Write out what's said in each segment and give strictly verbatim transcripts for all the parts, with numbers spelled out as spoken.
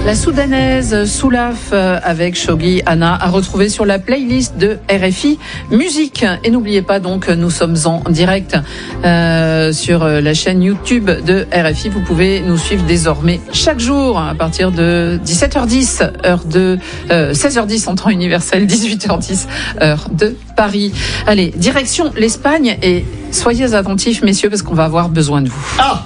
La soudanaise Soulaf avec Shoghi Anna à retrouver sur la playlist de R F I Musique. Et n'oubliez pas donc, nous sommes en direct euh, sur la chaîne YouTube de R F I. Vous pouvez nous suivre désormais chaque jour à partir de dix-sept heures dix, heure de euh, seize heures dix en temps universel, dix-huit heures dix, heure de Paris. Allez, direction l'Espagne et soyez attentifs, messieurs, parce qu'on va avoir besoin de vous. Ah!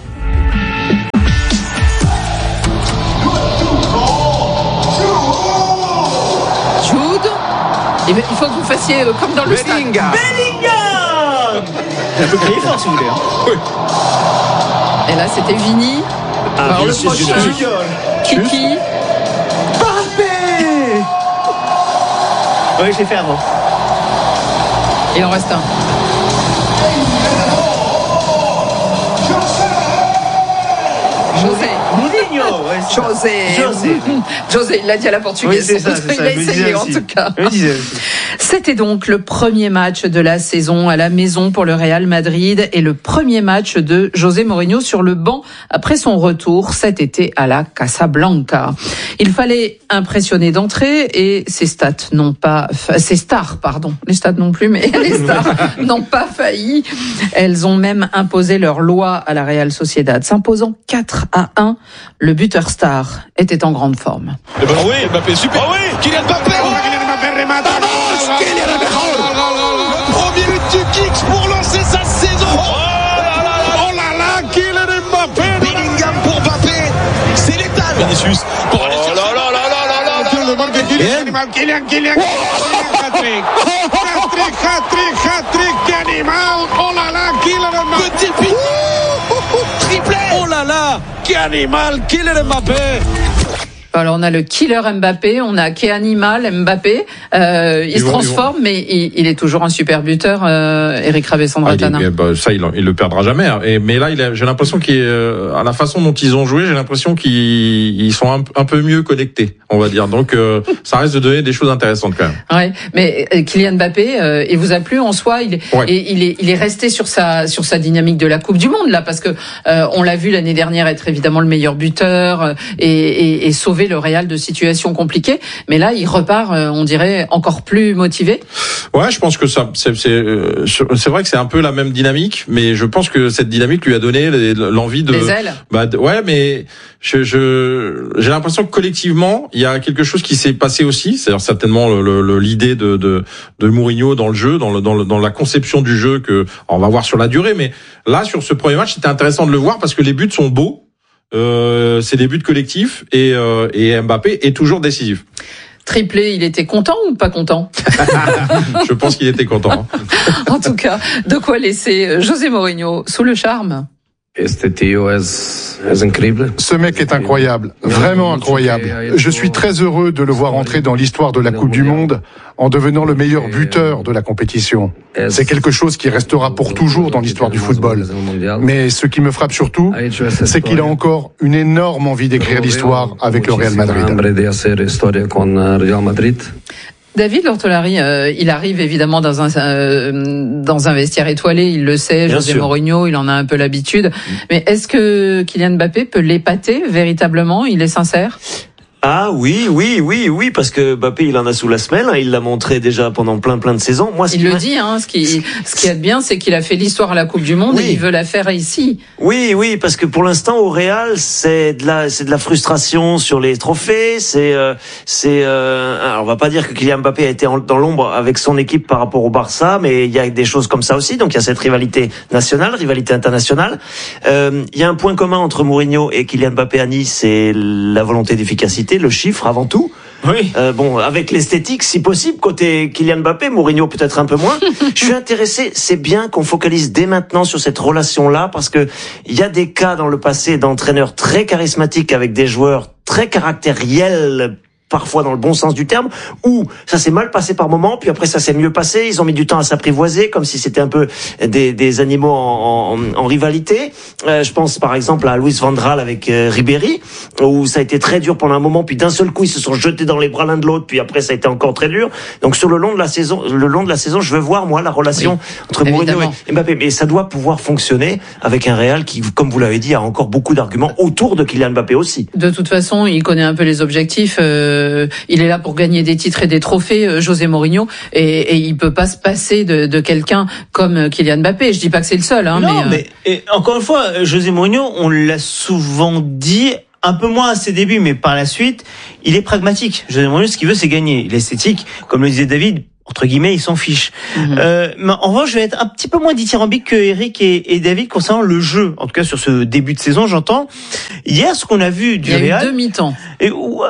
Il faut que vous fassiez comme dans le stade. Bellingham. Bellingham. Un peu crier fort si vous voulez. Hein. Oui. Et là, c'était Vini. Ah, alors le prochain, Kiki. Mbappé. Oui, je l'ai fait avant. Il en reste un. José. Mourinho. Ouais, José. José. José, il l'a dit à la portugaise. Oui, c'est ça, c'est il ça, a essayé en tout cas. C'était donc le premier match de la saison à la maison pour le Real Madrid et le premier match de José Mourinho sur le banc après son retour cet été à la Casablanca. Il fallait impressionner d'entrée et ses stats n'ont pas, ses stars, pardon, les stats non plus, mais les stars n'ont pas failli. Elles ont même imposé leur loi à la Real Sociedad, s'imposant quatre à un. Le buteur star était en grande forme. Ah oui, Mbappé, super. Ah oui, Kylian Mbappé. Oh, Kylian Mbappé remate. Le premier but du Kicks pour lancer sa saison. Oh là là, oh là là, Kylian Mbappé. Bellingham pour Mbappé. C'est létal. Vinicius pour aller chercher. Oh là là là là là là. Kylian, Kylian, Kylian. Hat-trick. Hat-trick, hat-trick, hat-trick. Quel animal. Oh là là, Kylian Mbappé. Petit but. Triplé. Oh là là, quel animal, Kylian Mbappé. Alors on a le killer Mbappé, on a Qué animal Mbappé. Euh, il ils se vont, transforme, mais il, il est toujours un super buteur. Euh, Eric Rabessandratana. Ah, bah, ça, il, il le perdra jamais. Hein. Et, mais là, il a, j'ai l'impression qu'il, euh, à la façon dont ils ont joué, j'ai l'impression qu'ils ils sont un, un peu mieux connectés, on va dire. Donc, euh, ça reste de donner des choses intéressantes quand même. Ouais, mais euh, Kylian Mbappé, euh, il vous a plu en soi. Il, ouais. et, il est, il est resté sur sa, sur sa dynamique de la Coupe du Monde là, parce que euh, on l'a vu l'année dernière être évidemment le meilleur buteur euh, et, et, et sauver le Real de situations compliquées, mais là il repart, on dirait, encore plus motivé. Ouais, je pense que ça, c'est, c'est, c'est vrai que c'est un peu la même dynamique, mais je pense que cette dynamique lui a donné l'envie de. Des ailes. Bah, de, ouais, mais je, je, j'ai l'impression que collectivement, il y a quelque chose qui s'est passé aussi, c'est-à-dire certainement le, le, l'idée de, de, de Mourinho dans le jeu, dans le, dans le, dans la conception du jeu que on va voir sur la durée, mais là sur ce premier match, c'était intéressant de le voir parce que les buts sont beaux. Euh, c'est des buts collectifs et, euh, et Mbappé est toujours décisif. Triplé, il était content ou pas content? Je pense qu'il était content. En tout cas, de quoi laisser José Mourinho sous le charme? Ce mec est incroyable, vraiment incroyable. Je suis très heureux de le voir entrer dans l'histoire de la Coupe du Monde en devenant le meilleur buteur de la compétition. C'est quelque chose qui restera pour toujours dans l'histoire du football. Mais ce qui me frappe surtout, c'est qu'il a encore une énorme envie d'écrire l'histoire avec le Real Madrid. David Lortolari, euh, il arrive évidemment dans un euh, dans un vestiaire étoilé, il le sait, Bien José sûr. Mourinho, il en a un peu l'habitude. Mais est-ce que Kylian Mbappé peut l'épater véritablement? Il est sincère? Ah oui, oui, oui, oui, parce que Mbappé, il en a sous la semelle, hein, il l'a montré déjà pendant plein, plein de saisons. Moi, ce il le dit, hein, ce qui, ce qui est bien, c'est qu'il a fait l'histoire à la Coupe du Monde oui. et il veut la faire ici. Oui, oui, parce que pour l'instant, au Real, c'est de la, c'est de la frustration sur les trophées, c'est, euh, c'est, euh, alors on va pas dire que Kylian Mbappé a été en, dans l'ombre avec son équipe par rapport au Barça, mais il y a des choses comme ça aussi, donc il y a cette rivalité nationale, rivalité internationale. Euh, il y a un point commun entre Mourinho et Kylian Mbappé à Nice, c'est la volonté d'efficacité. Le chiffre avant tout. Oui. Euh, bon, avec l'esthétique, si possible, côté Kylian Mbappé, Mourinho peut-être un peu moins. Je suis intéressé. C'est bien qu'on focalise dès maintenant sur cette relation-là, parce que il y a des cas dans le passé d'entraîneurs très charismatiques avec des joueurs très caractériels, parfois dans le bon sens du terme, où ça s'est mal passé par moment, puis après ça s'est mieux passé, ils ont mis du temps à s'apprivoiser, comme si c'était un peu des, des animaux en, en, en rivalité. Euh, je pense par exemple à Luis Van Gaal avec euh, Ribéry, où ça a été très dur pendant un moment, puis d'un seul coup ils se sont jetés dans les bras l'un de l'autre, puis après ça a été encore très dur. Donc sur le long de la saison, le long de la saison, je veux voir moi la relation oui, entre Mourinho et Mbappé, mais ça doit pouvoir fonctionner avec un Real qui, comme vous l'avez dit, a encore beaucoup d'arguments autour de Kylian Mbappé aussi. De toute façon, il connaît un peu les objectifs. Euh, il est là pour gagner des titres et des trophées, euh, José Mourinho, et, et il peut pas se passer de, de quelqu'un comme Kylian Mbappé. Je dis pas que c'est le seul, hein, non, mais, mais euh... et encore une fois, José Mourinho, on l'a souvent dit. Un peu moins à ses débuts, mais par la suite, il est pragmatique. José Mourinho, ce qu'il veut, c'est gagner. L'esthétique, comme le disait David, entre guillemets, il s'en fiche. Mm-hmm. Euh, mais en revanche, je vais être un petit peu moins dithyrambique que Eric et, et David concernant le jeu. En tout cas, sur ce début de saison, j'entends. Hier, ce qu'on a vu du Real. Il y a eu deux mi-temps. Et,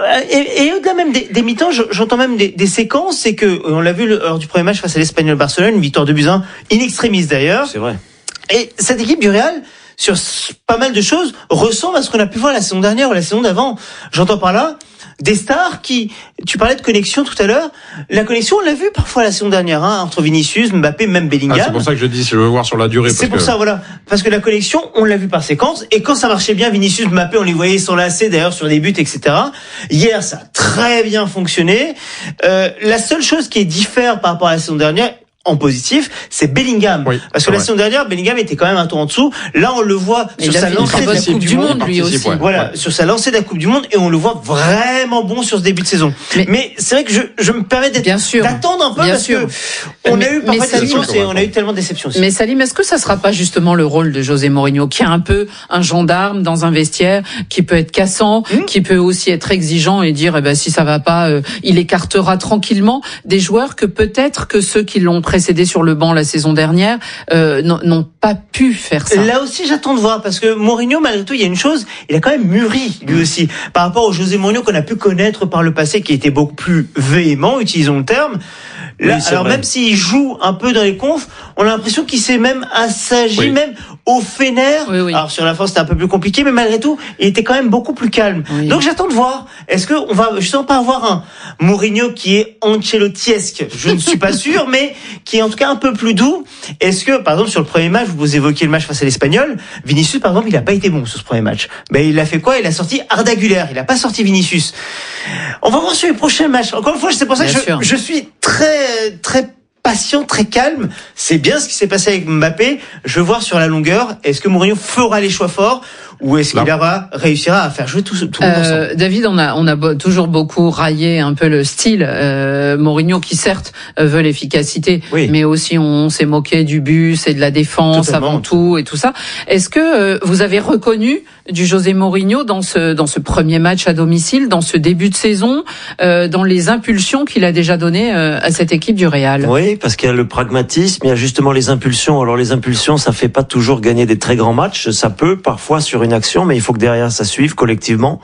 et, et au-delà même des, des mi-temps, j'entends même des, des séquences. C'est que, on l'a vu lors du premier match face à l'Espagnol Barcelone, une victoire de buts un, in extremis d'ailleurs. C'est vrai. Et cette équipe du Real, sur pas mal de choses, ressemble à ce qu'on a pu voir la saison dernière ou la saison d'avant. J'entends par là des stars qui, tu parlais de connexion tout à l'heure, la connexion, on l'a vu parfois la saison dernière, hein, entre Vinicius, Mbappé, même Bellingham. Ah, c'est pour ça que je dis, je veux voir sur la durée. C'est pour que... ça, voilà. Parce que la connexion, on l'a vu par séquence, et quand ça marchait bien, Vinicius, Mbappé, on les voyait s'enlacer d'ailleurs sur des buts, et cetera. Hier, ça a très bien fonctionné. Euh, la seule chose qui est différente par rapport à la saison dernière, en positif, c'est Bellingham. Oui, parce que la saison dernière, Bellingham était quand même un tour en dessous. Là, on le voit et sur sa lancée de la Coupe du Monde, lui aussi. Ouais. Voilà, ouais. Sur sa lancée de la Coupe du Monde, et on le voit vraiment bon sur ce début de saison. Mais, mais c'est vrai que je, je me permets d'être, d'attendre un peu bien parce sûr. que on mais, a eu parfois des déceptions et on a eu tellement de déceptions aussi. Mais Salim, est-ce que ça sera pas justement le rôle de José Mourinho, qui est un peu un gendarme dans un vestiaire, qui peut être cassant, mmh. qui peut aussi être exigeant et dire, eh ben, si ça va pas, euh, il écartera tranquillement des joueurs que peut-être que ceux qui l'ont précédé sur le banc la saison dernière euh, n'ont pas pu faire ça. Là aussi, j'attends de voir, parce que Mourinho, malgré tout, il y a une chose, il a quand même mûri, lui aussi, par rapport au José Mourinho qu'on a pu connaître par le passé, qui était beaucoup plus véhément, utilisons le terme. Là, oui, alors vrai. Même s'il joue un peu dans les confs, on a l'impression qu'il s'est même assagi, oui. même au Fener. Oui, oui. Alors sur la force, c'était un peu plus compliqué, mais malgré tout, il était quand même beaucoup plus calme. Oui. Donc j'attends de voir. Est-ce que on va justement pas avoir un Mourinho qui est Ancelottiesque? Je ne suis pas sûr, mais qui est en tout cas un peu plus doux. Est-ce que, par exemple, sur le premier match, vous évoquiez le match face à l'Espagnol, Vinicius, par exemple, il a pas été bon sur ce premier match. Ben il a fait quoi? Il a sorti Arda Güler. Il a pas sorti Vinicius. On va voir sur les prochains matchs. Encore une fois, c'est pour ça bien que je, je suis très très patient, très calme. C'est bien ce qui s'est passé avec Mbappé. Je veux voir sur la longueur, est-ce que Mourinho fera les choix forts ou est-ce qu'il aura, réussira à faire jouer tout, tout le monde ensemble? euh, David, on a, on a bo- toujours beaucoup raillé un peu le style euh, Mourinho, qui certes veut l'efficacité, oui. mais aussi on s'est moqué du bus et de la défense Totalement. Avant tout et tout ça. Est-ce que euh, vous avez reconnu du José Mourinho dans ce dans ce premier match à domicile, dans ce début de saison, euh, dans les impulsions qu'il a déjà données euh, à cette équipe du Real? Oui, parce qu'il y a le pragmatisme, il y a justement les impulsions. Alors les impulsions, ça fait pas toujours gagner des très grands matchs, ça peut parfois sur une action, mais il faut que derrière ça suive collectivement.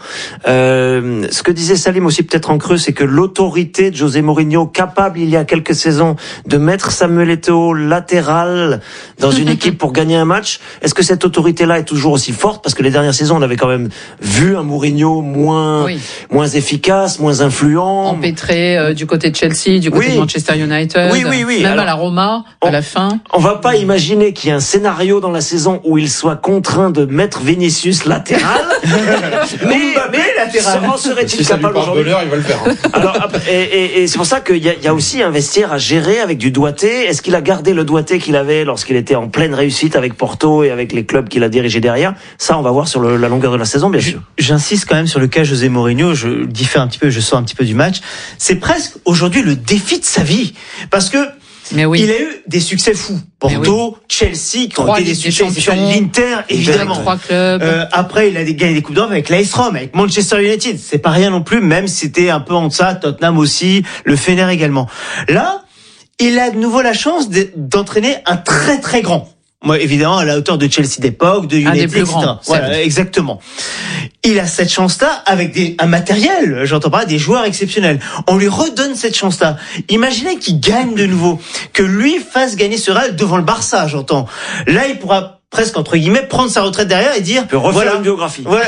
Euh, ce que disait Salim aussi peut-être en creux, c'est que l'autorité de José Mourinho, capable il y a quelques saisons de mettre Samuel Eto'o latéral dans une équipe pour gagner un match, est-ce que cette autorité-là est toujours aussi forte? Parce que les dernières saisons, on avait quand même vu un Mourinho moins oui. moins efficace, moins influent, empêtré euh, du côté de Chelsea, du côté oui. de Manchester United, oui, oui, oui. même Alors, à la Roma, on, à la fin. On va pas imaginer qu'il y ait un scénario dans la saison où il soit contraint de mettre Vinicius latéral, mais, mais latéral. En serait-il si capable aujourd'hui? De l'heure, il va le faire. Hein. Alors, et, et, et c'est pour ça qu'il y a, il y a aussi un vestiaire à gérer avec du doigté. Est-ce qu'il a gardé le doigté qu'il avait lorsqu'il était en pleine réussite avec Porto et avec les clubs qu'il a dirigés derrière? Ça, on va voir sur le, la longueur de la saison, bien sûr. J'insiste quand même sur le cas José Mourinho. Je diffère un petit peu, je sors un petit peu du match. C'est presque aujourd'hui le défi de sa vie, parce que mais oui. il a eu des succès fous. Porto, oui. Chelsea, qui ont été des succès. L'Inter, évidemment. Trois clubs. Euh, après, il a gagné des coupes d'Europe avec l'A S Rome, avec Manchester United. C'est pas rien non plus, même si c'était un peu en deçà. Tottenham aussi, le Fener également. Là, il a de nouveau la chance d'entraîner un très très grand. Moi, évidemment, à la hauteur de Chelsea d'époque, de United, et cetera. Grands, voilà, exactement. Il a cette chance-là avec des, un matériel, j'entends pas, des joueurs exceptionnels. On lui redonne cette chance-là. Imaginez qu'il gagne de nouveau, que lui fasse gagner ce Real devant le Barça, j'entends. Là, il pourra presque entre guillemets prendre sa retraite derrière et dire refaire voilà une biographie voilà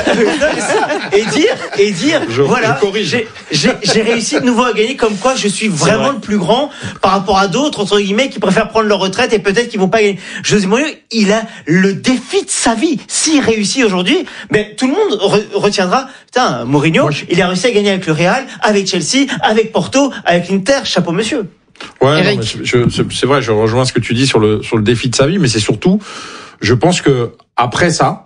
et dire et dire je, voilà je j'ai, j'ai j'ai réussi de nouveau à gagner, comme quoi je suis vraiment le plus grand par rapport à d'autres entre guillemets qui préfèrent prendre leur retraite et peut-être qu'ils vont pas gagner. José Mourinho, il a le défi de sa vie. S'il réussit aujourd'hui, ben tout le monde re- retiendra putain Mourinho, Moi, je... il a réussi à gagner avec le Real, avec Chelsea, avec Porto, avec l'Inter, chapeau monsieur. Ouais, non, mais je, je, c'est vrai, je rejoins ce que tu dis sur le sur le défi de sa vie, mais c'est surtout, je pense que après ça,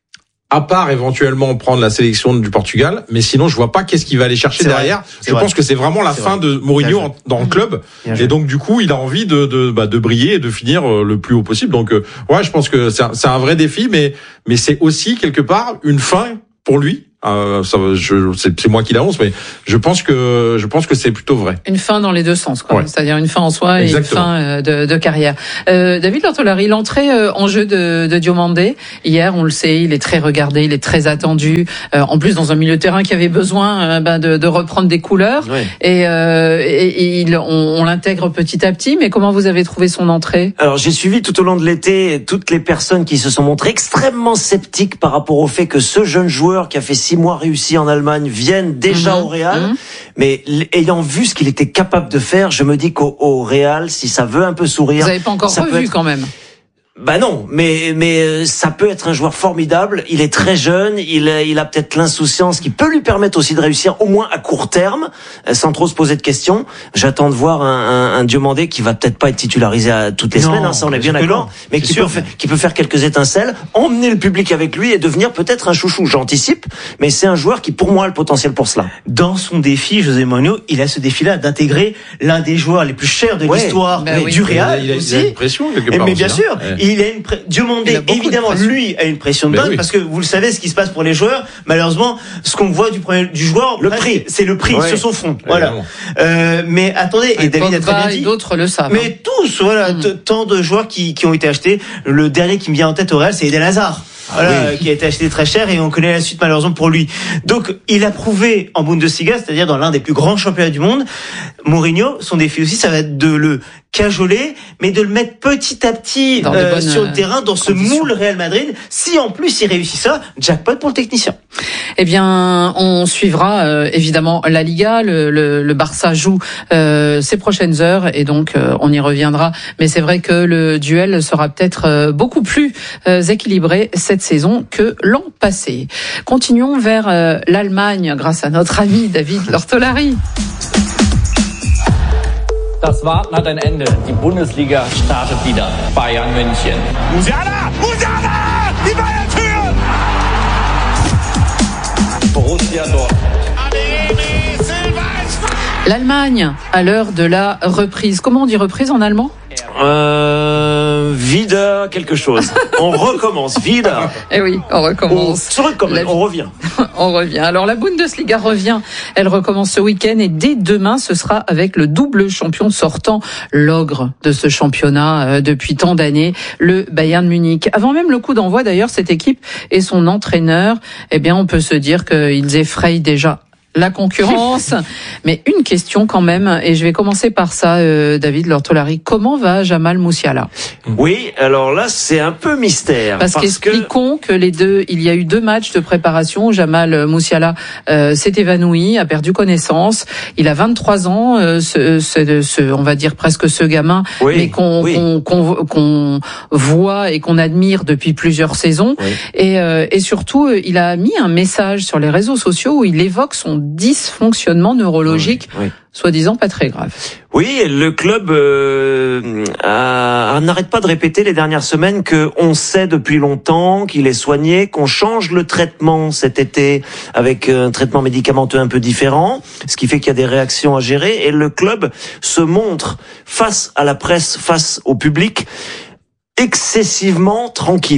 à part éventuellement prendre la sélection du Portugal, mais sinon je vois pas qu'est-ce qu'il va aller chercher c'est derrière. Vrai, je vrai. pense que c'est vraiment la c'est fin vrai. de Mourinho en, dans le club, et donc du coup il a envie de de bah, de briller et de finir le plus haut possible. Donc euh, ouais, je pense que c'est un, c'est un vrai défi, mais mais c'est aussi quelque part une fin pour lui. Euh, ça, je, c'est, c'est moi qui l'annonce, mais je pense que je pense que c'est plutôt vrai. Une fin dans les deux sens, quoi. Ouais. C'est-à-dire une fin en soi Exactement. et une fin de, de carrière. Euh, David Lortolari, l'entrée en jeu de, de Diomandé hier, on le sait, il est très regardé, il est très attendu. Euh, en plus, dans un milieu de terrain qui avait besoin euh, ben de, de reprendre des couleurs, ouais. et, euh, et, et il, on, on l'intègre petit à petit. Mais comment vous avez trouvé son entrée ? Alors, j'ai suivi tout au long de l'été toutes les personnes qui se sont montrées extrêmement sceptiques par rapport au fait que ce jeune joueur qui a fait six mois réussi en Allemagne vienne déjà mmh, au Real, mmh. mais ayant vu ce qu'il était capable de faire, je me dis qu'au au Real, si ça veut un peu sourire, vous n'avez pas encore ça revu peut être... quand même. Bah non, mais mais ça peut être un joueur formidable. Il est très jeune, il a, il a peut-être l'insouciance qui peut lui permettre aussi de réussir au moins à court terme, sans trop se poser de questions. J'attends de voir un, un, un Diomandé qui va peut-être pas être titularisé à toutes les non, semaines, hein, ça on est bien d'accord, mais qui peut, faire, qui peut faire quelques étincelles, emmener le public avec lui et devenir peut-être un chouchou. J'anticipe, mais c'est un joueur qui pour moi a le potentiel pour cela. Dans son défi, José Mourinho, il a ce défi-là d'intégrer l'un des joueurs les plus chers de ouais, l'histoire bah oui. du Real. Il a, il a, aussi. Il a une pression quelque part. Mais bien aussi, sûr. Hein. Il a une pré... Diomandé, évidemment, lui a une pression de dingue oui. parce que vous le savez, ce qui se passe pour les joueurs, malheureusement, ce qu'on voit du premier, du joueur, le prix, c'est le prix ouais. sur son front. Voilà. Euh, mais attendez, et, et David a très bien dit. D'autres le savent. Mais tous, voilà, mmh. tant de joueurs qui, qui ont été achetés. Le dernier qui me vient en tête au Real, c'est Eden Hazard. Voilà, ah oui. qui a été acheté très cher et on connaît la suite malheureusement pour lui. Donc, il a prouvé en Bundesliga, c'est-à-dire dans l'un des plus grands championnats du monde. Mourinho, son défi aussi, ça va être de le cajoler, mais de le mettre petit à petit euh, sur le terrain, dans ce moule Real Madrid. Si en plus il réussit ça, jackpot pour le technicien. Eh bien, on suivra euh, évidemment la Liga. Le, le, le Barça joue euh, ces prochaines heures et donc euh, on y reviendra. Mais c'est vrai que le duel sera peut-être euh, beaucoup plus euh, équilibré cette saison que l'an passé. Continuons vers euh, l'Allemagne grâce à notre ami David Lortolari. Das Warten hat ein Ende. Die Bundesliga startet wieder. Bayern München. Musiala! Musiala! Die Bayern führen! Borussia Dortmund. L'Allemagne, à l'heure de la reprise. Comment on dit reprise en allemand ? Euh, wieder quelque chose. On recommence, wieder. Eh oui, on recommence. On, recommence, on revient. On revient. Alors la Bundesliga revient. Elle recommence ce week-end et dès demain, ce sera avec le double champion sortant, l'ogre de ce championnat euh, depuis tant d'années, le Bayern Munich. Avant même le coup d'envoi, d'ailleurs, cette équipe et son entraîneur, eh bien, on peut se dire qu'ils effrayent déjà la concurrence. Mais une question quand même, et je vais commencer par ça, euh, David Lortolari. Comment va Jamal Musiala ? Oui, alors là, c'est un peu mystère. Parce, parce qu'expliquons que... que les deux, il y a eu deux matchs de préparation. Jamal Musiala euh, s'est évanoui, a perdu connaissance. Il a vingt-trois ans, euh, ce, ce, ce, on va dire presque ce gamin, oui, mais qu'on, oui. qu'on, qu'on, qu'on voit et qu'on admire depuis plusieurs saisons. Oui. Et, euh, et surtout, il a mis un message sur les réseaux sociaux où il évoque son dysfonctionnement neurologique, oui, oui. soi-disant pas très grave. Oui, le club euh, a, n'arrête pas de répéter les dernières semaines qu'on sait depuis longtemps qu'il est soigné, qu'on change le traitement cet été avec un traitement médicamenteux un peu différent, ce qui fait qu'il y a des réactions à gérer, et le club se montre face à la presse, face au public, excessivement tranquille.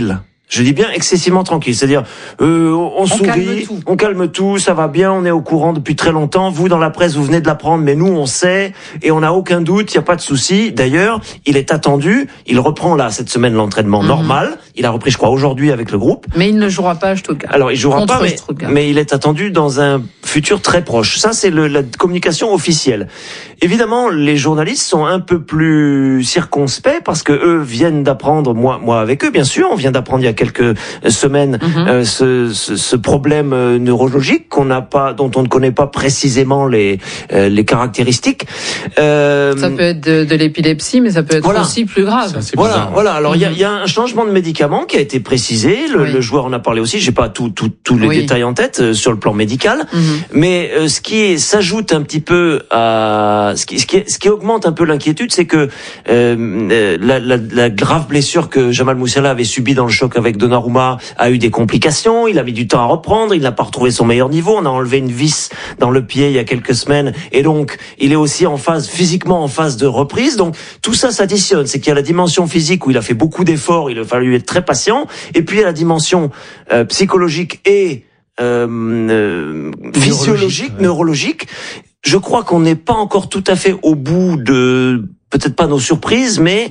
Je dis bien excessivement tranquille, c'est-à-dire euh, on, on sourit, calme on calme tout, ça va bien, on est au courant depuis très longtemps. Vous dans la presse, vous venez de l'apprendre, mais nous on sait et on n'a aucun doute, il y a pas de souci. D'ailleurs, il est attendu, il reprend là cette semaine l'entraînement mmh. normal. Il a repris, je crois, aujourd'hui avec le groupe. Mais il ne jouera pas à Stuttgart. Alors il jouera Contre pas, mais, mais il est attendu dans un futur très proche. Ça c'est le, la communication officielle. Évidemment, les journalistes sont un peu plus circonspects parce que eux viennent d'apprendre, moi, moi avec eux bien sûr, on vient d'apprendre il y a quelques semaines mm-hmm. euh, ce, ce, ce problème euh, neurologique qu'on n'a pas, dont on ne connaît pas précisément les euh, les caractéristiques. Euh, ça peut être de, de l'épilepsie, mais ça peut être voilà. aussi plus grave. Ça, voilà, bizarre, voilà. Alors il mm-hmm. y, a, y a un changement de médicament qui a été précisé. Le, oui. le joueur en a parlé aussi. J'ai pas tout, tout, tous les oui. détails en tête euh, sur le plan médical, mm-hmm. mais euh, ce qui s'ajoute un petit peu à ce qui, ce qui, ce qui augmente un peu l'inquiétude, c'est que euh, la, la, la grave blessure que Jamal Musiala avait subie dans le choc avec Donnarumma a eu des complications, il a mis du temps à reprendre, il n'a pas retrouvé son meilleur niveau, on a enlevé une vis dans le pied il y a quelques semaines, et donc il est aussi en phase, physiquement en phase de reprise, donc tout ça s'additionne, c'est qu'il y a la dimension physique où il a fait beaucoup d'efforts, il a fallu être très patient, et puis il y a la dimension euh, psychologique et euh, euh, physiologique, neurologique, ouais. neurologique. Je crois qu'on n'est pas encore tout à fait au bout de, peut-être pas nos surprises, mais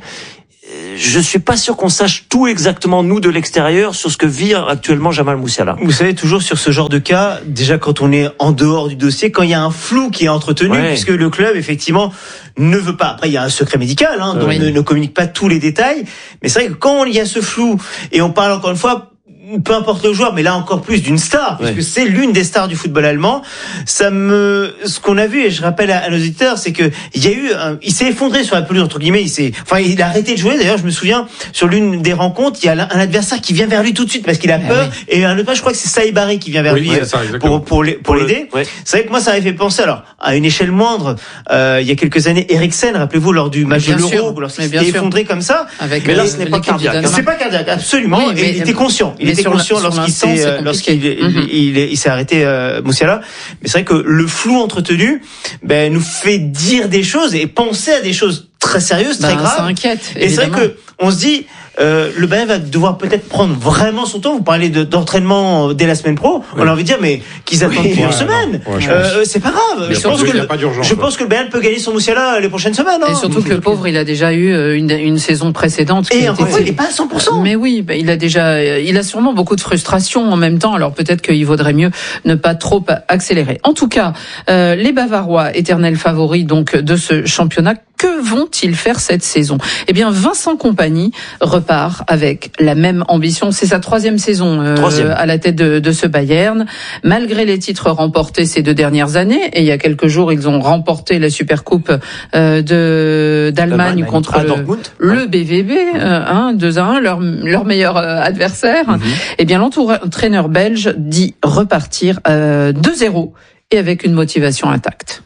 je suis pas sûr qu'on sache tout exactement, nous, de l'extérieur, sur ce que vit actuellement Jamal Musiala. Vous savez, toujours sur ce genre de cas, déjà quand on est en dehors du dossier, quand il y a un flou qui est entretenu, ouais. puisque le club, effectivement, ne veut pas. Après, il y a un secret médical, hein, dont oui. on ne, ne communique pas tous les détails. Mais c'est vrai que quand il y a ce flou, et on parle encore une fois, peu importe le joueur, mais là encore plus d'une star, puisque ouais. c'est l'une des stars du football allemand. Ça me, ce qu'on a vu, et je rappelle à, à nos auditeurs, c'est que il y a eu, un, il s'est effondré sur la pelouse entre guillemets. Il s'est, enfin, il a arrêté de jouer. D'ailleurs, je me souviens sur l'une des rencontres, il y a un adversaire qui vient vers lui tout de suite parce qu'il a peur. Ah, oui. Et un autre, je crois que c'est Saïbari qui vient vers oui, lui ouais, ça, pour pour les, pour l'aider. Ouais. C'est vrai que moi, ça m'avait fait penser. Alors, à une échelle moindre, euh, il y a quelques années, Eriksen, rappelez-vous lors du match de l'Euro, lorsqu'il s'est effondré comme ça. Avec mais là, ce n'est pas cardiaque. C'est pas cardiaque, absolument. Oui, et il était conscient. Il était conscient lorsqu'il s'est lorsqu'il mm-hmm. il, il, il s'est arrêté euh, Musiala. Mais c'est vrai que le flou entretenu ben nous fait dire des choses et penser à des choses très sérieuses, très ben, graves. Ça inquiète. Et c'est vrai que on se dit euh, le Bayern va devoir peut-être prendre vraiment son temps. Vous parlez de, d'entraînement dès la semaine pro. Oui. On a envie de dire mais qu'ils attendent oui, une ouais, semaine. Ouais, euh, c'est pas grave. Je pense, que, le, je pense que le Bayern peut gagner son Musiala les prochaines semaines. Hein. Et surtout que le pauvre, il a déjà eu une, une saison précédente. Et encore une fois, il n'est pas à cent pour cent. Mais oui, ben, il a déjà, il a sûrement beaucoup de frustration en même temps. Alors peut-être qu'il vaudrait mieux ne pas trop accélérer. En tout cas, euh, les Bavarois, éternels favoris donc de ce championnat. Que vont-ils faire cette saison ? Eh bien, Vincent Kompany repart avec la même ambition. C'est sa troisième saison euh, troisième. à la tête de, de ce Bayern. Malgré les titres remportés ces deux dernières années, et il y a quelques jours, ils ont remporté la Supercoupe euh, de d'Allemagne Allemagne. contre le, le B V B, euh, hein, deux à un, leur, leur meilleur euh, adversaire. Mm-hmm. Eh bien, l'entraîneur belge dit repartir euh, deux zéro et avec une motivation intacte.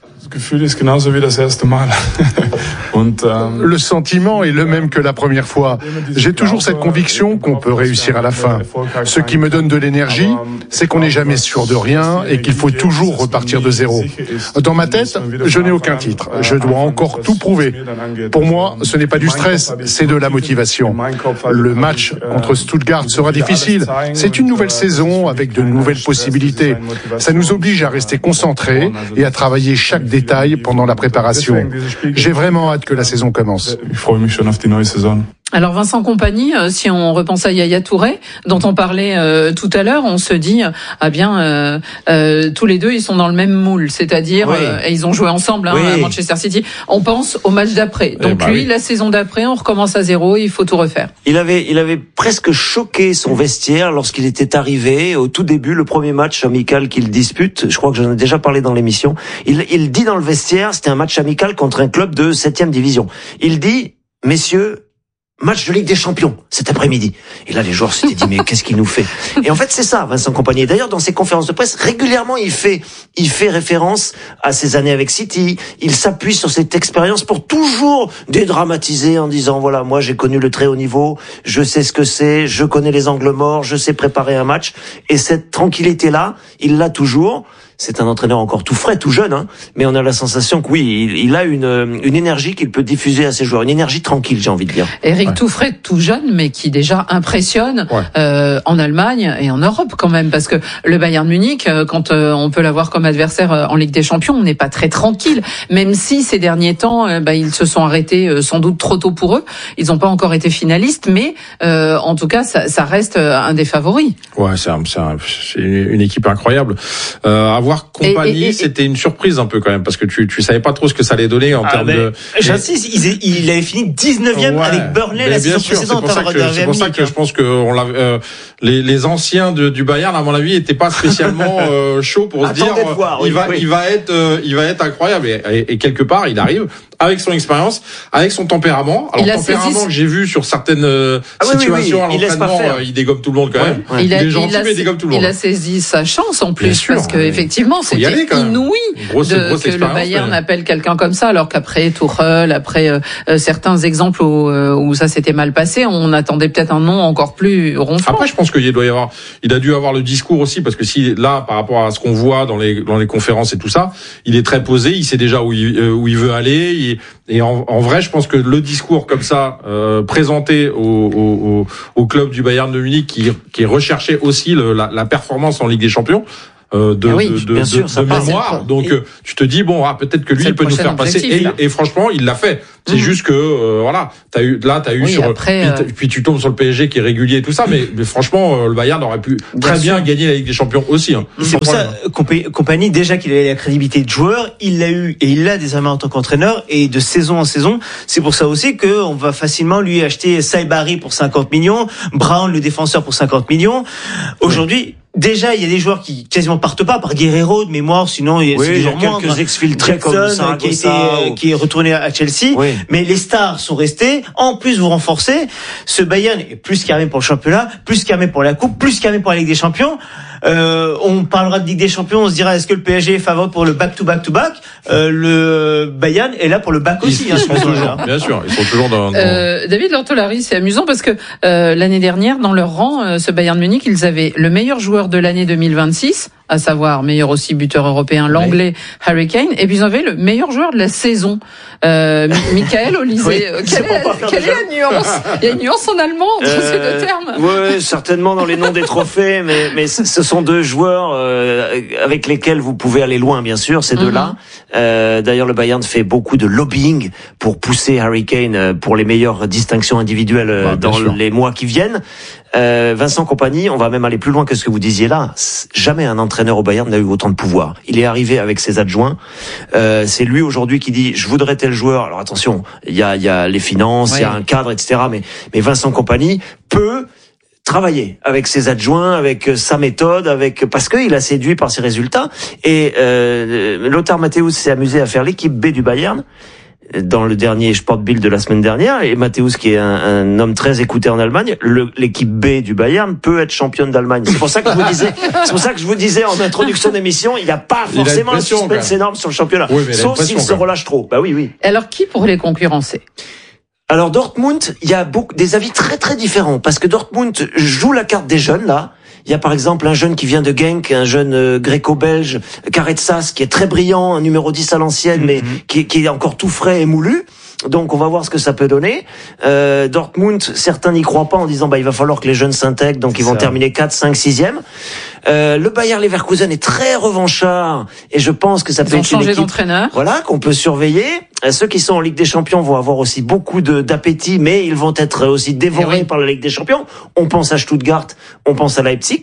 Le sentiment est le même que la première fois. J'ai toujours cette conviction qu'on peut réussir à la fin. Ce qui me donne de l'énergie, c'est qu'on n'est jamais sûr de rien et qu'il faut toujours repartir de zéro. Dans ma tête, je n'ai aucun titre. Je dois encore tout prouver. Pour moi, ce n'est pas du stress, c'est de la motivation. Le match contre Stuttgart sera difficile. C'est une nouvelle saison avec de nouvelles possibilités. Ça nous oblige à rester concentrés et à travailler chaque détail pendant la préparation. J'ai vraiment hâte que la saison commence. Alors Vincent Kompany, euh, si on repense à Yaya Touré, dont on parlait euh, tout à l'heure, on se dit ah bien euh, euh, tous les deux ils sont dans le même moule, c'est-à-dire oui. euh, et ils ont joué ensemble hein, oui. à Manchester City. On pense au match d'après. Donc eh bah lui, oui. la saison d'après, on recommence à zéro, il faut tout refaire. Il avait il avait presque choqué son vestiaire lorsqu'il était arrivé au tout début, le premier match amical qu'il dispute. Je crois que j'en ai déjà parlé dans l'émission. Il il dit dans le vestiaire, c'était un match amical contre un club de septième division. Il dit messieurs, match de Ligue des Champions cet après-midi. Et là, les joueurs s'étaient dit, mais qu'est-ce qu'il nous fait ? Et en fait, c'est ça, Vincent Kompany. D'ailleurs, dans ses conférences de presse, régulièrement, il fait, il fait référence à ses années avec City. Il s'appuie sur cette expérience pour toujours dédramatiser en disant, voilà, moi, j'ai connu le très haut niveau, je sais ce que c'est, je connais les angles morts, je sais préparer un match. Et cette tranquillité-là, il l'a toujours. C'est un entraîneur encore tout frais, tout jeune, hein, mais on a la sensation que oui, il, il a une, une énergie qu'il peut diffuser à ses joueurs, une énergie tranquille, j'ai envie de dire. Eric Avec ouais. tout frais, tout jeune, mais qui déjà impressionne ouais. euh, en Allemagne et en Europe quand même, parce que le Bayern Munich, euh, quand euh, on peut l'avoir comme adversaire euh, en Ligue des Champions, on n'est pas très tranquille, même si ces derniers temps, euh, bah, ils se sont arrêtés euh, sans doute trop tôt pour eux. Ils n'ont pas encore été finalistes, mais euh, en tout cas, ça, ça reste un des favoris. Ouais, c'est, un, c'est, un, c'est une équipe incroyable. Euh, avoir Kompany, et, et, et, c'était une surprise un peu quand même, parce que tu tu savais pas trop ce que ça allait donner en ah termes de. J'insiste, il, il avait fini dix-neuvième ouais, avec Burnley la saison précédente. C'est pour ça que, c'est pour ça que je pense que on l'a, euh, les, les anciens de, du Bayern, à mon avis, étaient pas spécialement euh, chauds pour se dire euh, voir, il oui, va oui. il va être euh, il va être incroyable et, et, et quelque part il arrive avec son expérience, avec son tempérament. Alors tempérament saisi... que j'ai vu sur certaines euh, ah, situations oui, oui, oui. à l'entraînement, il, euh, il dégomme tout le monde quand ouais, même. Ouais. Il, a, il est gentil, il, a, mais il dégomme tout le monde. Il a saisi sa chance en plus sûr, parce que effectivement c'était aller, inouï grosse, de, grosse que le Bayern mais... appelle quelqu'un comme ça, alors qu'après Tuchel, après euh, certains exemples où, euh, où ça s'était mal passé, on attendait peut-être un nom encore plus ronflant. Après, je pense qu'il doit y avoir, il a dû avoir le discours aussi, parce que si là, par rapport à ce qu'on voit dans les dans les conférences et tout ça, il est très posé, il sait déjà où il euh, où il veut aller, il, et en, en vrai, je pense que le discours comme ça euh, présenté au, au, au club du Bayern de Munich, qui qui recherchait aussi le, la, la performance en Ligue des Champions. Euh, de, oui, de, de, bien sûr, de, de mémoire. Donc, euh, tu te dis bon, ah, peut-être que lui il peut nous faire passer. Et, et franchement, il l'a fait. C'est mmh. juste que euh, voilà, t'as eu là, t'as eu oui, sur. Après, puis, euh... puis tu tombes sur le P S G qui est régulier et tout ça, mais, mais franchement, euh, le Bayern aurait pu bien très sûr. bien gagner la Ligue des Champions aussi. Hein. C'est pour ça, Kompany, déjà qu'il avait la crédibilité de joueur, il l'a eu et il l'a désormais en tant qu'entraîneur et de saison en saison. C'est pour ça aussi que on va facilement lui acheter Saibari pour cinquante millions, Brown le défenseur pour cinquante millions. Aujourd'hui. Oui. Déjà, il y a des joueurs qui quasiment partent pas par Guerrero de mémoire, sinon il y a, oui, des il y a quelques moindres. exfiltrés Jackson, comme ça, qui, a été, ou... qui est retourné à Chelsea. Oui. Mais les stars sont restés. En plus, vous renforcez. Ce Bayern est plus qu'armé pour le championnat, plus qu'armé pour la coupe, plus qu'armé pour la Ligue des Champions. Euh, on parlera de Ligue des Champions, on se dira est-ce que le P S G est favori pour le back-to-back-to-back euh, le Bayern est là pour le back aussi. Ils, hein, ils sont toujours, bien sûr, ils sont toujours dans. dans... Euh, David Lortolari, c'est amusant parce que euh, l'année dernière, dans leur rang, euh, ce Bayern Munich, ils avaient le meilleur joueur de l'année deux mille vingt-six, à savoir meilleur aussi buteur européen, l'anglais oui. Harry Kane, et puis ils avaient le meilleur joueur de la saison, euh, Michael Olise. Oui, euh, quelle est, quelle est la nuance? Il y a une nuance en allemand entre euh, ces deux termes. Oui, certainement dans les noms des trophées, mais mais ce sont deux joueurs euh, avec lesquels vous pouvez aller loin, bien sûr, ces mm-hmm. deux-là. Euh, d'ailleurs, le Bayern fait beaucoup de lobbying pour pousser Harry Kane pour les meilleures distinctions individuelles bah, dans sûr. les mois qui viennent. Euh, Vincent Kompany, on va même aller plus loin que ce que vous disiez là. Jamais un entraîneur au Bayern n'a eu autant de pouvoir. Il est arrivé avec ses adjoints. Euh, c'est lui aujourd'hui qui dit je voudrais tel joueur. Alors attention, il y a, il y a les finances, il ouais. y a un cadre, et cetera. Mais, mais Vincent Kompany peut travailler avec ses adjoints, avec sa méthode, avec parce qu'il a séduit par ses résultats. Et euh, Lothar Matthäus s'est amusé à faire l'équipe B du Bayern dans le dernier Sportbild de la semaine dernière. Et Matthäus, qui est un, un homme très écouté en Allemagne, le, l'équipe B du Bayern peut être championne d'Allemagne. C'est pour ça que je vous disais, c'est pour ça que je vous disais en introduction d'émission, il n'y a pas forcément un suspense énorme sur le championnat, oui, sauf s'il se relâche trop. Bah oui, oui. Alors qui pourrait les concurrencer? Alors Dortmund, il y a beaucoup des avis très très différents parce que Dortmund joue la carte des jeunes là. Il y a par exemple un jeune qui vient de Genk, un jeune euh, gréco-belge, Karetsas, qui est très brillant, un numéro dix à l'ancienne, mm-hmm. mais qui, qui est encore tout frais et moulu. Donc on va voir ce que ça peut donner. Euh, Dortmund, certains n'y croient pas en disant bah il va falloir que les jeunes s'intègrent, donc ils vont ça. terminer quatre, cinq, sixième. Euh, le Bayer Leverkusen est très revanchard et je pense que ça ils peut être une équipe d'entraîneur. Voilà qu'on peut surveiller. Euh, ceux qui sont en Ligue des Champions vont avoir aussi beaucoup de, d'appétit, mais ils vont être aussi dévorés oui. par la Ligue des Champions. On pense à Stuttgart, on pense à Leipzig.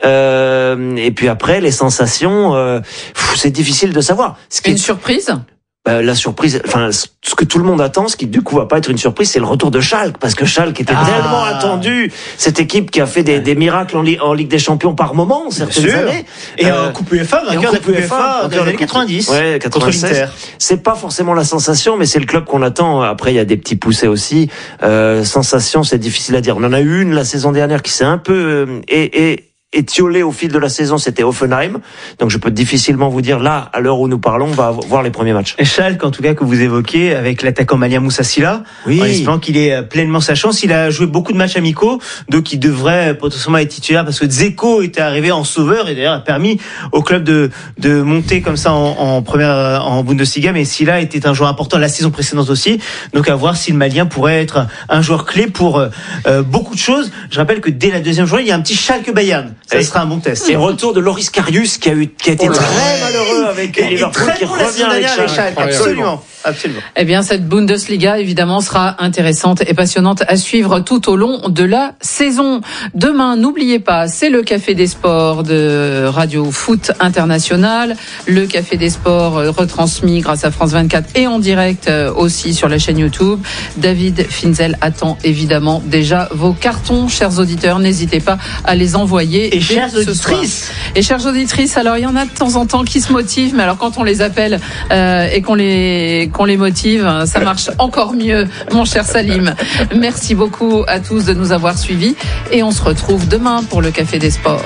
Euh, et puis après les sensations, euh, pff, c'est difficile de savoir. Ce qui une est... surprise. Euh, la surprise, enfin, ce que tout le monde attend, ce qui du coup va pas être une surprise, c'est le retour de Schalke, parce que Schalke était ah. tellement attendu, cette équipe qui a fait des, des miracles en, li- en Ligue des Champions par moment, certaines années. Et euh, en Coupe UEFA, vainqueur de la Coupe UEFA dans les années quatre-vingt-dix. Ouais, quatre-vingt-seize. C'est pas forcément la sensation, mais c'est le club qu'on attend. Après, il y a des petits poussés aussi. Euh, sensation, c'est difficile à dire. On en a eu une la saison dernière qui s'est un peu, et, et, étiolé au fil de la saison, c'était Hoffenheim. Donc je peux difficilement vous dire là, à l'heure où nous parlons, on va voir les premiers matchs. Et Schalke, en tout cas, que vous évoquez, avec l'attaquant Malia Moussa Sylla, oui. en espérant qu'il ait pleinement sa chance. Il a joué beaucoup de matchs amicaux, donc il devrait potentiellement être titulaire parce que Dzeko était arrivé en sauveur et d'ailleurs a permis au club de de monter comme ça en, en première en Bundesliga. Mais Sylla était un joueur important la saison précédente aussi. Donc à voir si le Malien pourrait être un joueur clé pour euh, beaucoup de choses. Je rappelle que dès la deuxième journée, il y a un petit Schalke Bayern. Ça et sera un bon test. Et retour de Loris Karius qui a eu qui a été oh très malheureux avec Liverpool qui revient avec Schalke. Absolument. Absolument. Eh bien, cette Bundesliga, évidemment, sera intéressante et passionnante à suivre tout au long de la saison. Demain, n'oubliez pas, c'est le Café des Sports de Radio Foot International. Le Café des Sports retransmis grâce à France vingt-quatre et en direct aussi sur la chaîne YouTube. David Finzel attend évidemment déjà vos cartons, chers auditeurs. N'hésitez pas à les envoyer. Et chères auditrices. Et chères auditrices, alors il y en a de temps en temps qui se motivent, mais alors quand on les appelle euh, et qu'on les qu'on les motive, ça marche encore mieux, mon cher Salim. Merci beaucoup à tous de nous avoir suivis et on se retrouve demain pour le Café des Sports.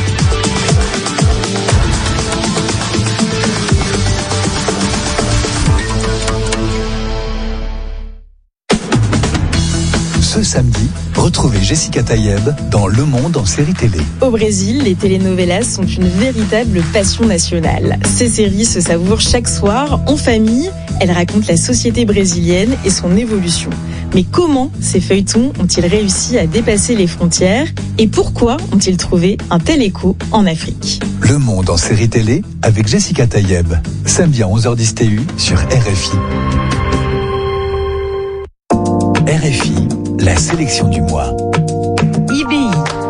Ce samedi, retrouvez Jessica Tayeb dans Le Monde en série télé. Au Brésil, les telenovelas sont une véritable passion nationale. Ces séries se savourent chaque soir, en famille. Elles racontent la société brésilienne et son évolution. Mais comment ces feuilletons ont-ils réussi à dépasser les frontières? Et pourquoi ont-ils trouvé un tel écho en Afrique? Le Monde en série télé avec Jessica Tayeb. Samedi à onze heures dix T U sur R F I. R F I, la sélection du mois. I B I.